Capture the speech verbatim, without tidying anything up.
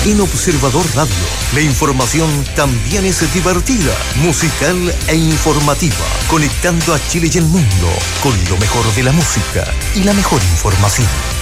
En Observador Radio, la información también es divertida, musical e informativa, conectando a Chile y el mundo con lo mejor de la música y la mejor información.